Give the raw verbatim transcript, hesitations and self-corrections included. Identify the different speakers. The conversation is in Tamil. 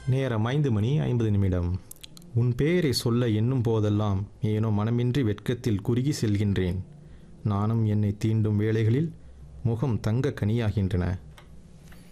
Speaker 1: நேரம் ஐந்து மணி ஐம்பது நிமிடம். உன் பெயரை சொல்ல எண்ணும் போதெல்லாம் ஏனோ மனமின்றி வெட்கத்தில் குறுகி செல்கின்றேன். நானும் என்னை தீண்டும் வேளைகளில் முகம் தங்க கனியாகின்றன.